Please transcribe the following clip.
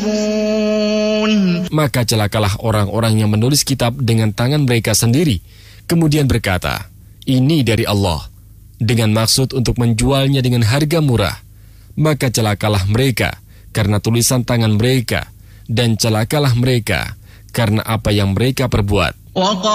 Maka celakalah orang-orang yang menulis kitab dengan tangan mereka sendiri, kemudian berkata, ini dari Allah, dengan maksud untuk menjualnya dengan harga murah. Maka celakalah mereka karena tulisan tangan mereka, dan celakalah mereka karena apa yang mereka perbuat.